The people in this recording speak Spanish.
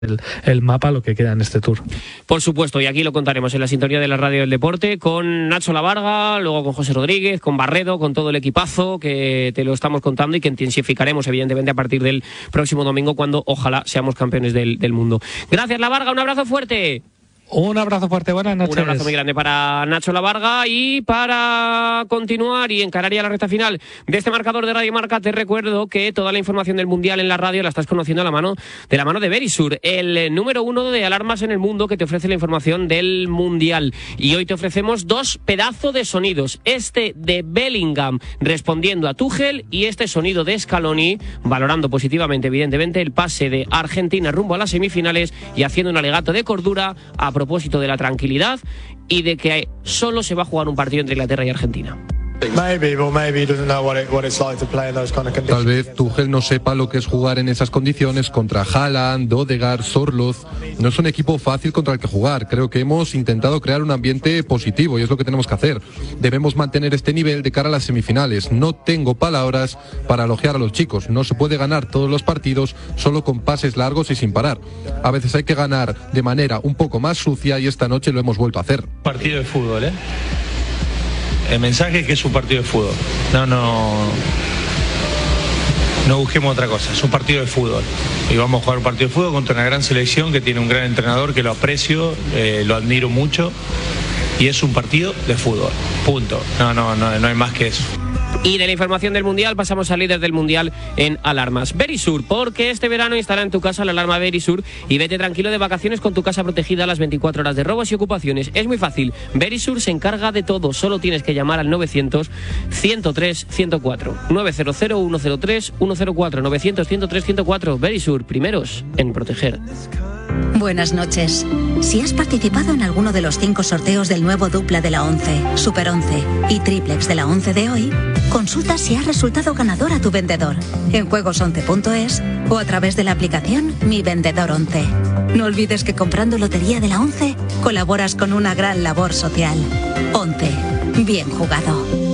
el mapa lo que queda en este Tour. Por supuesto, y aquí lo contaremos en la sintonía de la Radio del Deporte con Nacho Lavarga, luego con José Rodríguez, con Barredo, con todo el equipazo que te lo estamos contando y que intensificaremos evidentemente a partir del próximo domingo, cuando ojalá seamos campeones del mundo. Gracias, Lavarga, un abrazo fuerte. Un abrazo fuerte, buenas noches. Un abrazo muy grande para Nacho Lavarga. Y para continuar y encarar ya la recta final de este marcador de Radio Marca, te recuerdo que toda la información del Mundial en la radio la estás conociendo de la mano de Verisur, el número 1 de alarmas en el mundo que te ofrece la información del Mundial. Y hoy te ofrecemos dos pedazos de sonidos. Este de Bellingham respondiendo a Tuchel y este sonido de Scaloni valorando positivamente, evidentemente, el pase de Argentina rumbo a las semifinales y haciendo un alegato de cordura a propósito de la tranquilidad y de que solo se va a jugar un partido entre Inglaterra y Argentina. Tal vez Tuchel no sepa lo que es jugar en esas condiciones contra Haaland, Odegaard, Sorloth. No es un equipo fácil contra el que jugar. Creo que hemos intentado crear un ambiente positivo y es lo que tenemos que hacer. Debemos mantener este nivel de cara a las semifinales. No tengo palabras para elogiar a los chicos. No se puede ganar todos los partidos solo con pases largos y sin parar. A veces hay que ganar de manera un poco más sucia y esta noche lo hemos vuelto a hacer. Partido de fútbol, ¿eh? El mensaje es que es un partido de fútbol. No busquemos otra cosa. Es un partido de fútbol. Y vamos a jugar un partido de fútbol contra una gran selección que tiene un gran entrenador que lo aprecio, lo admiro mucho. Y es un partido de fútbol. Punto. No hay más que eso. Y de la información del Mundial pasamos al líder del Mundial en alarmas. Verisur, porque este verano instala en tu casa la alarma Verisur y vete tranquilo de vacaciones con tu casa protegida a las 24 horas de robos y ocupaciones. Es muy fácil. Verisur se encarga de todo. Solo tienes que llamar al 900-103-104. 900-103-104. 900-103-104. Verisur, primeros en proteger. Buenas noches. Si has participado en alguno de los 5 sorteos del nuevo dupla de la 11, Super 11 y triplex de la 11 de hoy, consulta si has resultado ganador a tu vendedor en juegos11.es o a través de la aplicación Mi Vendedor 11. No olvides que comprando Lotería de la 11 colaboras con una gran labor social. 11. Bien jugado.